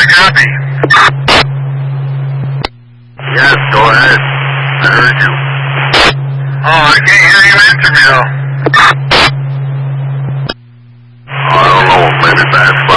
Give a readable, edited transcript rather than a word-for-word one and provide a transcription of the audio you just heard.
copy. Yes, go ahead. I heard you. Oh, I can't hear you answer me though. Oh, I don't know, maybe bad